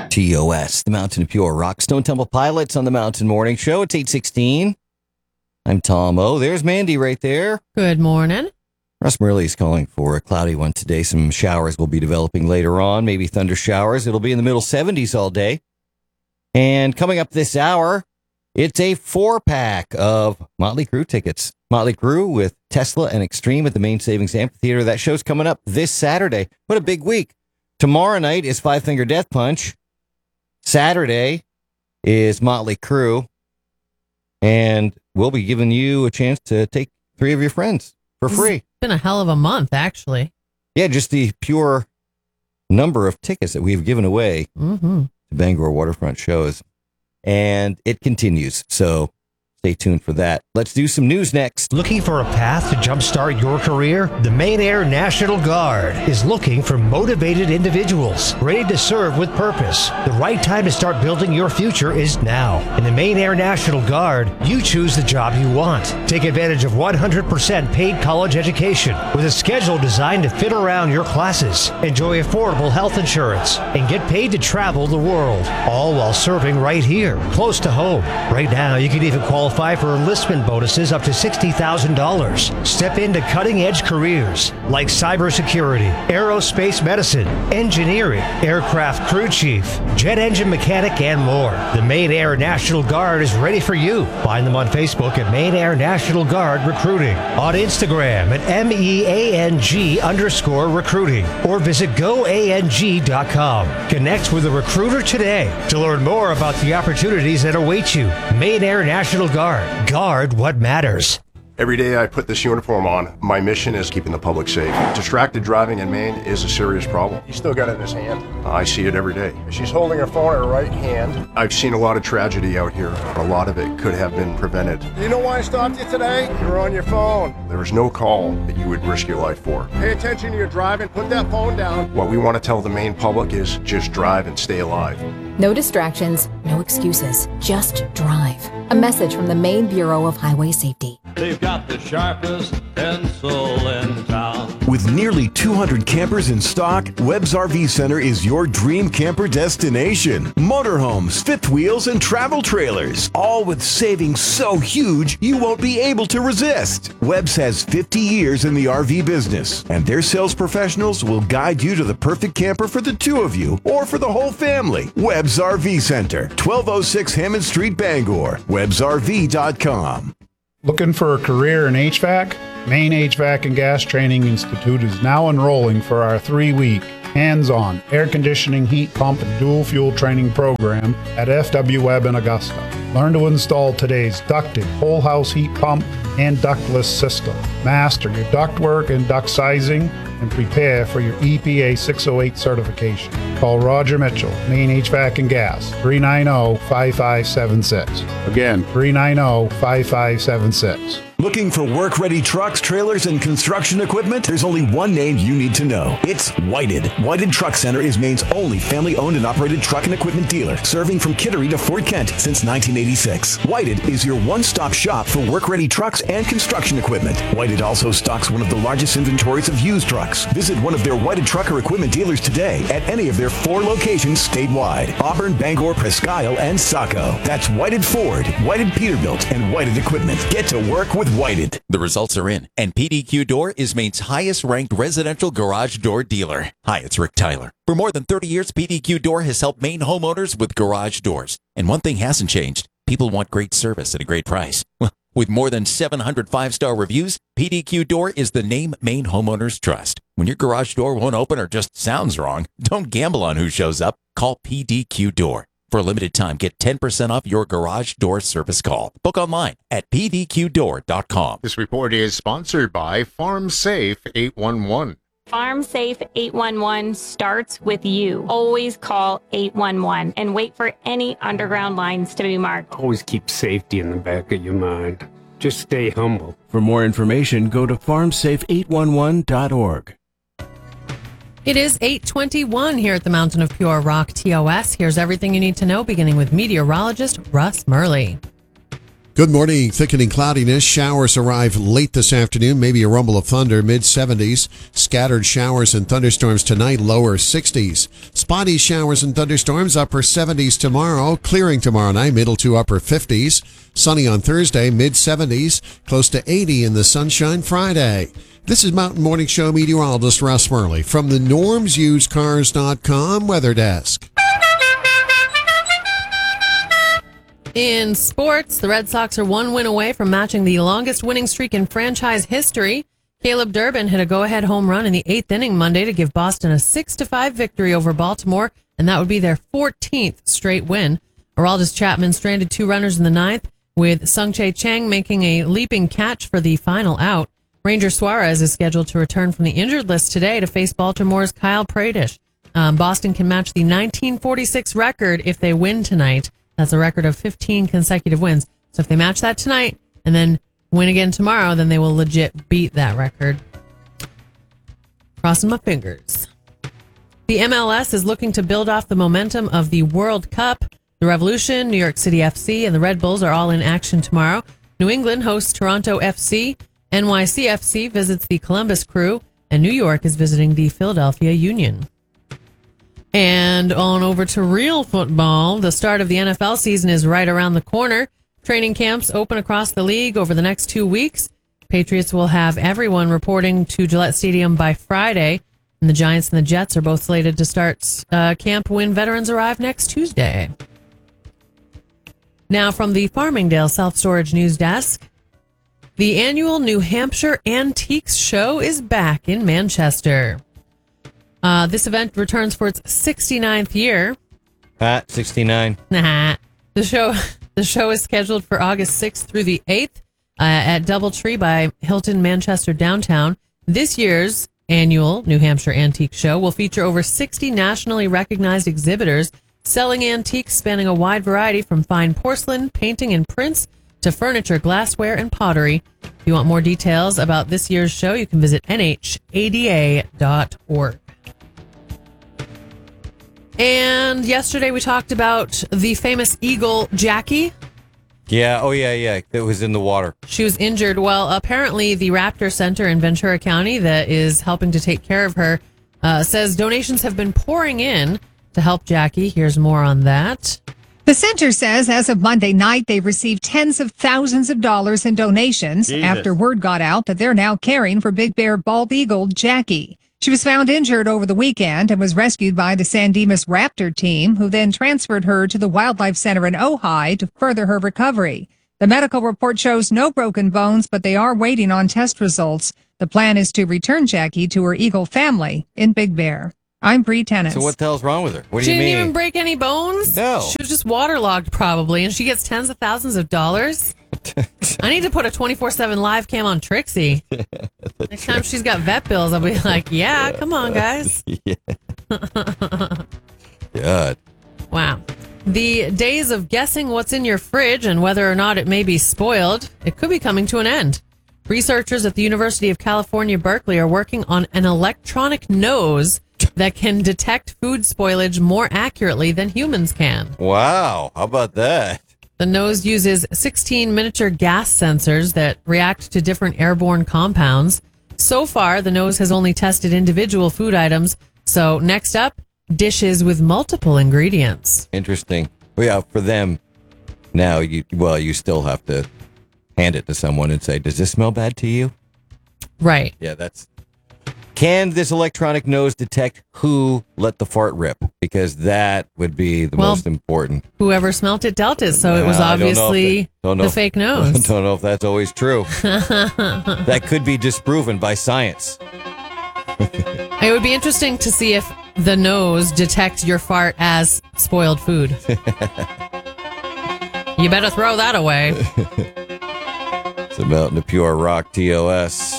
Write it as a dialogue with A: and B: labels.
A: TOS, the Mountain of Pure Rock. Stone Temple Pilots on the Mountain Morning Show. It's 8:16. I'm Tom O. There's Mandy right there.
B: Good morning.
A: Russ Murley's calling for a cloudy one today. Some showers will be developing later on, maybe thunder showers. It'll be in the middle 70s all day. And coming up this hour, it's a 4-pack of Motley Crue tickets. Motley Crue with Tesla and Extreme at the Main Savings Amphitheater. That show's coming up this Saturday. What a big week. Tomorrow night is Five Finger Death Punch. Saturday is Motley Crue. And we'll be giving you a chance to take 3 of your friends for free.
B: It's been a hell of a month, actually.
A: Yeah, just the pure number of tickets that we've given away to Bangor waterfront shows. And it continues. So stay tuned for that. Let's do some news next.
C: Looking for a path to jumpstart your career? The Maine Air National Guard is looking for motivated individuals ready to serve with purpose. The right time to start building your future is now. In the Maine Air National Guard, you choose the job you want. Take advantage of 100% paid college education with a schedule designed to fit around your classes. Enjoy affordable health insurance and get paid to travel the world, all while serving right here, close to home. Right now, you can even qualify for enlistment bonuses up to $60,000. Step into cutting-edge careers like cybersecurity, aerospace medicine, engineering, aircraft crew chief, jet engine mechanic, and more. The Maine Air National Guard is ready for you. Find them on Facebook at Maine Air National Guard Recruiting, on Instagram at MEANG_recruiting, or visit goang.com. Connect with a recruiter today to learn more about the opportunities that await you. Maine Air National Guard. Guard what matters.
D: Every day I put this uniform on, my mission is keeping the public safe. Distracted driving in Maine is a serious problem.
E: He's still got it in his hand.
D: I see it every day.
E: She's holding her phone in her right hand.
D: I've seen a lot of tragedy out here. A lot of it could have been prevented.
E: You know why I stopped you today? You were on your phone.
D: There was no call that you would risk your life for.
E: Pay attention to your driving. Put that phone down.
D: What we want to tell the Maine public is just drive and stay alive.
F: No distractions, no excuses, just drive. A message from the Maine Bureau of Highway Safety.
G: They've got the sharpest pencil in town.
H: With nearly 200 campers in stock, Webb's RV Center is your dream camper destination. Motorhomes, fifth wheels, and travel trailers, all with savings so huge you won't be able to resist. Webb's has 50 years in the RV business, and their sales professionals will guide you to the perfect camper for the 2 of you or for the whole family. Webb's RV Center, 1206 Hammond Street, Bangor. WebbsRV.com.
I: Looking for a career in HVAC? Maine HVAC and Gas Training Institute is now enrolling for our 3-week hands-on air conditioning, heat pump, and dual fuel training program at FW Webb in Augusta. Learn to install today's ducted whole house heat pump and ductless system. Master your ductwork and duct sizing and prepare for your EPA 608 certification. Call Roger Mitchell, Maine HVAC and Gas, 390-5576. Again, 390-5576.
H: Looking for work-ready trucks, trailers, and construction equipment? There's only one name you need to know. It's Whited. Whited Truck Center is Maine's only family-owned and operated truck and equipment dealer, serving from Kittery to Fort Kent since 1986. Whited is your one-stop shop for work-ready trucks and construction equipment. Whited also stocks one of the largest inventories of used trucks. Visit one of their Whited trucker equipment dealers today at any of their 4 locations statewide: Auburn, Bangor, Presque Isle, and Saco. That's Whited Ford, Whited Peterbilt, and Whited Equipment. Get to work with Whited.
J: The results are in, and PDQ Door is Maine's highest-ranked residential garage door dealer. Hi, it's Rick Tyler. For more than 30 years, PDQ Door has helped Maine homeowners with garage doors. And one thing hasn't changed. People want great service at a great price. Well, with more than 700 5-star reviews, PDQ Door is the name Maine homeowners trust. When your garage door won't open or just sounds wrong, don't gamble on who shows up. Call PDQ Door. For a limited time, get 10% off your garage door service call. Book online at pdqdoor.com.
K: This report is sponsored by Farm Safe 811.
L: Farm Safe 811 starts with you. Always call 811 and wait for any underground lines to be marked.
M: Always keep safety in the back of your mind. Just stay humble.
N: For more information, go to farmsafe811.org.
B: It is 8:21 here at the Mountain of Pure Rock TOS. Here's everything you need to know, beginning with meteorologist Russ Murley.
N: Good morning. Thickening cloudiness. Showers arrive late this afternoon. Maybe a rumble of thunder. Mid-70s. Scattered showers and thunderstorms tonight. Lower 60s. Spotty showers and thunderstorms. Upper 70s tomorrow. Clearing tomorrow night. Middle to upper 50s. Sunny on Thursday. Mid-70s. Close to 80 in the sunshine Friday. This is Mountain Morning Show meteorologist Russ Murley from the NormsUsedCars.com Weather Desk.
B: In sports, the Red Sox are one win away from matching the longest winning streak in franchise history. Caleb Durbin hit a go-ahead home run in the 8th inning Monday to give Boston a 6-5 victory over Baltimore, and that would be their 14th straight win. Aroldis Chapman stranded 2 runners in the 9th, with Sung-Chae Chang making a leaping catch for the final out. Ranger Suarez is scheduled to return from the injured list today to face Baltimore's Kyle Pradish. Boston can match the 1946 record if they win tonight. That's a record of 15 consecutive wins. So if they match that tonight and then win again tomorrow, then they will legit beat that record. Crossing my fingers. The MLS is looking to build off the momentum of the World Cup. The Revolution, New York City FC, and the Red Bulls are all in action tomorrow. New England hosts Toronto FC. NYCFC visits the Columbus Crew. And New York is visiting the Philadelphia Union. And on over to real football. The start of the NFL season is right around the corner. Training camps open across the league over the next 2 weeks. Patriots will have everyone reporting to Gillette Stadium by Friday. And the Giants and the Jets are both slated to start camp when veterans arrive next Tuesday. Now from the Farmingdale Self-Storage News Desk. The annual New Hampshire Antiques Show is back in Manchester. This event returns for its 69th year.
A: 69.
B: Nah. The show is scheduled for August 6th through the 8th at Doubletree by Hilton Manchester downtown. This year's annual New Hampshire Antique Show will feature over 60 nationally recognized exhibitors selling antiques spanning a wide variety from fine porcelain, painting, and prints to furniture, glassware, and pottery. If you want more details about this year's show, you can visit nhada.org. And yesterday we talked about the famous eagle Jackie.
A: Yeah, oh yeah. It was in the water.
B: She was injured. Well, apparently the Raptor Center in Ventura County that is helping to take care of her says donations have been pouring in to help Jackie. Here's more on that.
O: The center says as of Monday night, they've received tens of thousands of dollars in donations after word got out that they're now caring for Big Bear bald eagle Jackie. She was found injured over the weekend and was rescued by the San Dimas Raptor team, who then transferred her to the Wildlife Center in Ojai to further her recovery. The medical report shows no broken bones, but they are waiting on test results. The plan is to return Jackie to her eagle family in Big Bear. I'm Bree Tennis.
A: So what the hell's wrong with her? What do you mean?
B: She didn't even break any bones?
A: No.
B: She was just waterlogged probably, and she gets tens of thousands of dollars. I need to put a 24/7 live cam on Trixie. Next time she's got vet bills, I'll be like, yeah, come on, guys.
A: God.
B: Wow. The days of guessing what's in your fridge and whether or not it may be spoiled, it could be coming to an end. Researchers at the University of California, Berkeley are working on an electronic nose that can detect food spoilage more accurately than humans can.
A: Wow. How about that?
B: The nose uses 16 miniature gas sensors that react to different airborne compounds. So far, the nose has only tested individual food items. So next up, dishes with multiple ingredients.
A: Interesting. Well, yeah, for them, now you still have to hand it to someone and say, does this smell bad to you?
B: Right.
A: Yeah, can this electronic nose detect who let the fart rip? Because that would be the most important.
B: Whoever smelt it dealt it, so it was obviously the fake nose.
A: Don't know if that's always true. That could be disproven by science.
B: It would be interesting to see if the nose detects your fart as spoiled food. You better throw that away.
A: It's a Mountain of Pure Rock TOS.